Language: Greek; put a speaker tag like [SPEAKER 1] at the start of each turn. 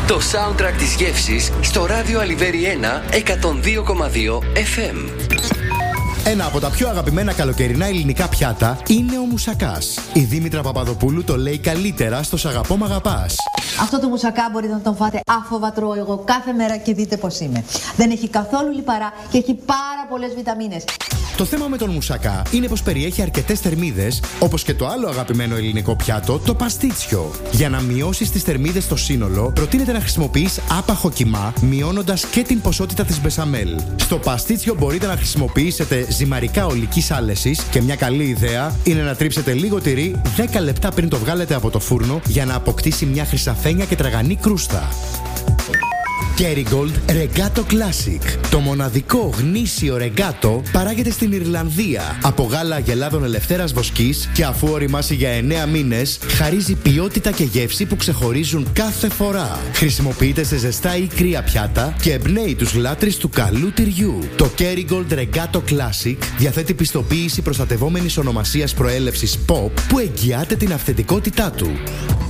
[SPEAKER 1] Το soundtrack της γεύσης στο ράδιο Αλιβέρι 1 102,2 FM.
[SPEAKER 2] Ένα από τα πιο αγαπημένα καλοκαιρινά ελληνικά πιάτα είναι ο μουσακάς. Η Δήμητρα Παπαδοπούλου το λέει καλύτερα στο «Σ' αγαπώ μ' αγαπάς».
[SPEAKER 3] Αυτό το μουσακά μπορείτε να τον φάτε άφοβα, τρώω εγώ κάθε μέρα και δείτε πως είμαι. Δεν έχει καθόλου λιπαρά και έχει πάρα πολλές βιταμίνες.
[SPEAKER 2] Το θέμα με τον μουσακά είναι πως περιέχει αρκετές θερμίδες, όπως και το άλλο αγαπημένο ελληνικό πιάτο, το παστίτσιο. Για να μειώσεις τις θερμίδες στο σύνολο, προτείνεται να χρησιμοποιείς άπαχο κιμά, μειώνοντας και την ποσότητα της μπεσαμέλ. Στο παστίτσιο μπορείτε να χρησιμοποιήσετε ζυμαρικά ολικής άλεσης και μια καλή ιδέα είναι να τρίψετε λίγο τυρί 10 λεπτά πριν το βγάλετε από το φούρνο για να αποκτήσει μια χρυσαφένια και τραγανή κρούστα. Kerrygold Regato Classic. Το μοναδικό γνήσιο ρεγκάτο παράγεται στην Ιρλανδία από γάλα αγελάδων ελευθέρας βοσκής και αφού οριμάσει για 9 μήνες, χαρίζει ποιότητα και γεύση που ξεχωρίζουν κάθε φορά. Χρησιμοποιείται σε ζεστά ή κρύα πιάτα και εμπνέει τους λάτρεις του καλού τυριού. Το Kerrygold Regato Classic διαθέτει πιστοποίηση προστατευόμενης ονομασίας προέλευσης POP που εγγυάται την αυθεντικότητά του.